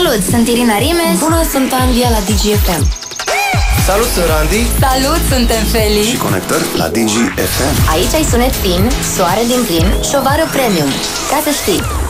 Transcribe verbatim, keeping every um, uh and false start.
Salut, sunt Irina Rimes. Bună, sunt Andia la Digi F M. Salut, sunt Randy. Salut, suntem Feli. Și conectări la Digi F M. Aici ai sunet fin, soare din plin, șovară premium. Ca să știi.